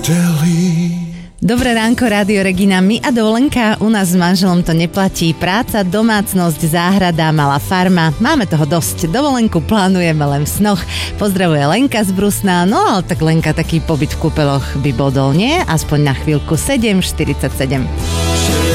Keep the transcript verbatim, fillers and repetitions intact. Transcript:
Dobré ránko, Rádio Regina. My a dovolenka, u nás s manželom to neplatí. Práca, domácnosť, záhrada, malá farma. Máme toho dosť. Dovolenku plánujeme len v snoch. Pozdravuje Lenka z Brusna. No ale tak Lenka, taký pobyt v kúpeloch by bodol, nie? Aspoň na chvíľku. sedem štyridsaťsedem.